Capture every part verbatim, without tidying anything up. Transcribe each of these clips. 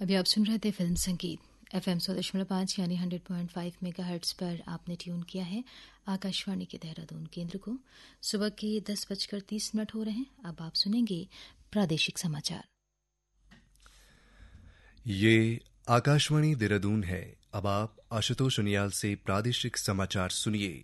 अभी आप सुन रहे थे फिल्म संगीत एफ एम सौ दशमलव पाँच यानी hundred point five mega hertz पर आपने ट्यून किया है आकाशवाणी के देहरादून केंद्र को। सुबह के दस बजकर तीस मिनट हो रहे हैं। अब आप सुनेंगे प्रादेशिक समाचार। ये आकाशवाणी देहरादून है। अब आप आशुतोष उनियाल से प्रादेशिक समाचार सुनिए।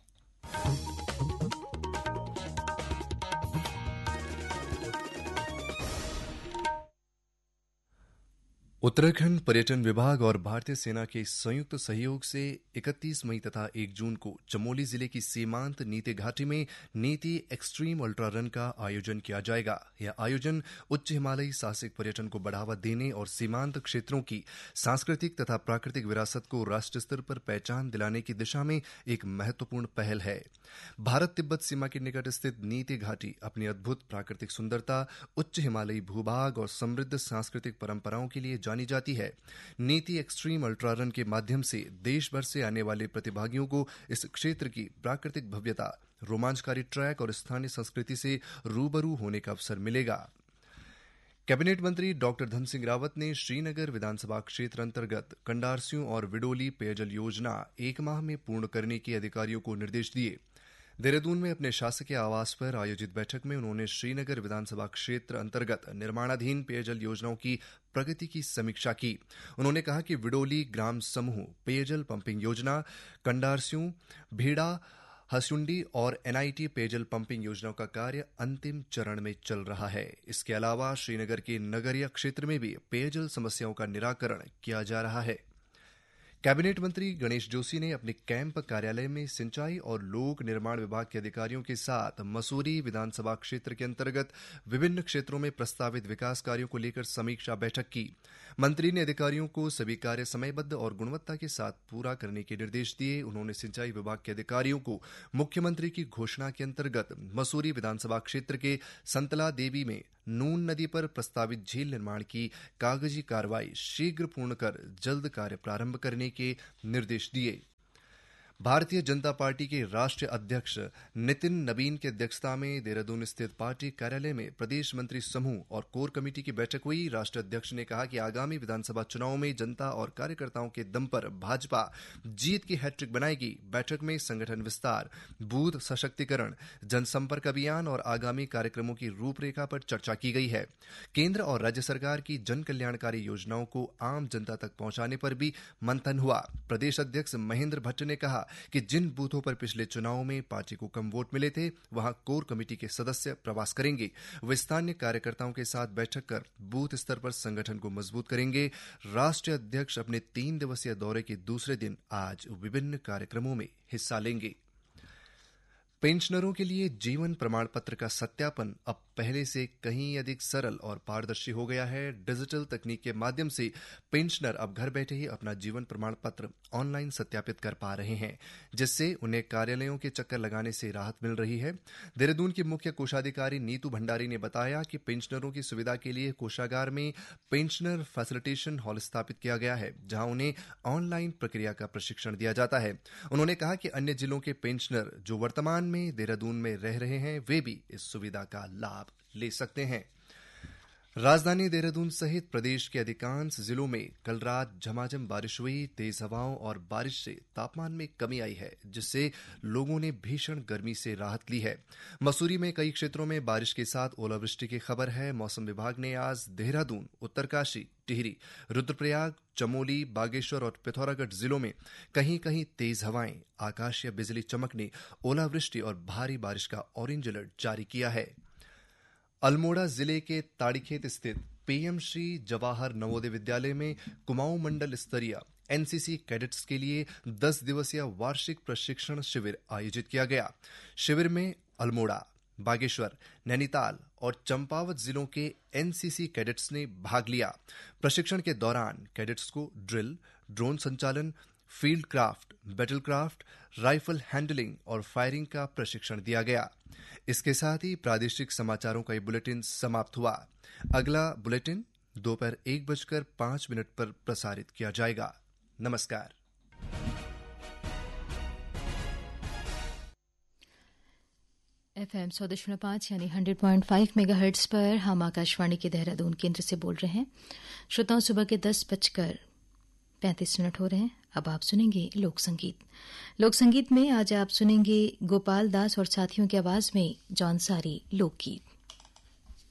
उत्तराखंड पर्यटन विभाग और भारतीय सेना के संयुक्त सहयोग से इकतीस मई तथा एक जून को चमोली जिले की सीमांत नीति घाटी में नीति एक्सट्रीम अल्ट्रा रन का आयोजन किया जाएगा। यह आयोजन उच्च हिमालयी साहसिक पर्यटन को बढ़ावा देने और सीमांत क्षेत्रों की सांस्कृतिक तथा प्राकृतिक विरासत को राष्ट्रीय स्तर पर पहचान दिलाने की दिशा में एक महत्वपूर्ण पहल है। भारत तिब्बत सीमा के निकट स्थित नीति घाटी अपनी अद्भुत प्राकृतिक सुंदरता, उच्च हिमालयी भूभाग और समृद्ध सांस्कृतिक परंपराओं के लिए जानी जाती है। नीति एक्सट्रीम अल्ट्रा रन के माध्यम से देश भर से आने वाले प्रतिभागियों को इस क्षेत्र की प्राकृतिक भव्यता, रोमांचकारी ट्रैक और स्थानीय संस्कृति से रूबरू होने का अवसर मिलेगा। कैबिनेट मंत्री डॉक्टर धन सिंह रावत ने श्रीनगर विधानसभा क्षेत्र अंतर्गत कंडारसियों और विडोली पेयजल योजना एक माह में पूर्ण करने के अधिकारियों को निर्देश दिए। देहरादून में अपने शासकीय आवास पर आयोजित बैठक में उन्होंने श्रीनगर विधानसभा क्षेत्र अंतर्गत निर्माणाधीन पेयजल योजनाओं की प्रगति की समीक्षा की। उन्होंने कहा कि विडोली ग्राम समूह पेयजल पंपिंग योजना, कंडारसियों, भीड़ा, हसुंडी और एनआईटी पेयजल पंपिंग योजनाओं का कार्य अंतिम चरण में चल रहा है। इसके अलावा श्रीनगर के नगरीय क्षेत्र में भी पेयजल समस्याओं का निराकरण किया जा रहा है। कैबिनेट मंत्री गणेश जोशी ने अपने कैंप कार्यालय में सिंचाई और लोक निर्माण विभाग के अधिकारियों के साथ मसूरी विधानसभा क्षेत्र के अंतर्गत विभिन्न क्षेत्रों में प्रस्तावित विकास कार्यों को लेकर समीक्षा बैठक की। मंत्री ने अधिकारियों को सभी कार्य समयबद्ध और गुणवत्ता के साथ पूरा करने के निर्देश दिए। उन्होंने सिंचाई विभाग के अधिकारियों को मुख्यमंत्री की घोषणा के अंतर्गत मसूरी विधानसभा क्षेत्र के संतला देवी में नून नदी पर प्रस्तावित झील निर्माण की कागजी कार्रवाई शीघ्र पूर्ण कर जल्द कार्य प्रारंभ करने के निर्देश दिए। भारतीय जनता पार्टी के राष्ट्रीय अध्यक्ष नितिन नवीन की अध्यक्षता में देहरादून स्थित पार्टी कार्यालय में प्रदेश मंत्री समूह और कोर कमेटी की बैठक हुई। राष्ट्रीय अध्यक्ष ने कहा कि आगामी विधानसभा चुनाव में जनता और कार्यकर्ताओं के दम पर भाजपा जीत की हैट्रिक बनाएगी। बैठक में संगठन विस्तार, बूथ सशक्तिकरण, जनसंपर्क अभियान और आगामी कार्यक्रमों की रूपरेखा पर चर्चा की गई है। केंद्र और राज्य सरकार की जन कल्याणकारी योजनाओं को आम जनता तक पहुंचाने पर भी मंथन हुआ। प्रदेश अध्यक्ष महेंद्र भट्ट ने कहा कि जिन बूथों पर पिछले चुनाव में पार्टी को कम वोट मिले थे, वहां कोर कमेटी के सदस्य प्रवास करेंगे। वे स्थानीय कार्यकर्ताओं के साथ बैठक कर बूथ स्तर पर संगठन को मजबूत करेंगे। राष्ट्रीय अध्यक्ष अपने तीन दिवसीय दौरे के दूसरे दिन आज विभिन्न कार्यक्रमों में हिस्सा लेंगे। पेंशनरों के लिए जीवन प्रमाण पत्र का सत्यापन अब पहले से कहीं अधिक सरल और पारदर्शी हो गया है। डिजिटल तकनीक के माध्यम से पेंशनर अब घर बैठे ही अपना जीवन प्रमाण पत्र ऑनलाइन सत्यापित कर पा रहे हैं, जिससे उन्हें कार्यालयों के चक्कर लगाने से राहत मिल रही है। देहरादून की मुख्य कोषाधिकारी नीतू भंडारी ने बताया कि पेंशनरों की सुविधा के लिए कोषागार में पेंशनर फैसिलिटेशन हॉल स्थापित किया गया है, जहां उन्हें ऑनलाइन प्रक्रिया का प्रशिक्षण दिया जाता है। उन्होंने कहा कि अन्य जिलों के पेंशनर जो वर्तमान में देहरादून में रह रहे हैं, वे भी इस सुविधा का लाभ ले सकते हैं। राजधानी देहरादून सहित प्रदेश के अधिकांश जिलों में कल रात झमाझम बारिश हुई। तेज हवाओं और बारिश से तापमान में कमी आई है, जिससे लोगों ने भीषण गर्मी से राहत ली है। मसूरी में कई क्षेत्रों में बारिश के साथ ओलावृष्टि की खबर है। मौसम विभाग ने आज देहरादून, उत्तरकाशी, टिहरी, रुद्रप्रयाग, चमोली, बागेश्वर और पिथौरागढ़ जिलों में कहीं कहीं तेज हवाएं, आकाशीय बिजली चमकने, ओलावृष्टि और भारी बारिश का ऑरेंज अलर्ट जारी किया है। अल्मोड़ा जिले के ताड़ीखेत स्थित पीएम श्री जवाहर नवोदय विद्यालय में कुमाऊं मंडल स्तरीय एनसीसी कैडेट्स के लिए दस दिवसीय वार्षिक प्रशिक्षण शिविर आयोजित किया गया। शिविर में अल्मोड़ा, बागेश्वर, नैनीताल और चंपावत जिलों के एनसीसी कैडेट्स ने भाग लिया। प्रशिक्षण के दौरान कैडेट्स को ड्रिल, ड्रोन संचालन, field craft, battle craft, rifle handling और फायरिंग का प्रशिक्षण दिया गया। इसके साथ ही प्रादेशिक समाचारों का ये बुलेटिन समाप्त हुआ। अगला बुलेटिन दोपहर एक बजकर पांच मिनट पर प्रसारित किया जाएगा। नमस्कार। एफएम सौ दशमलव पाँच यानी hundred point five mega hertz पर हम आकाशवाणी के देहरादून केंद्र से बोल रहे हैं। श्रोताओं, सुबह के दस बजकर पैंतीस मिनट हो रहे हैं। अब आप सुनेंगे लोक संगीत। लोक संगीत में आज आप सुनेंगे गोपाल दास और साथियों की आवाज में जौनसारी लोकगीत।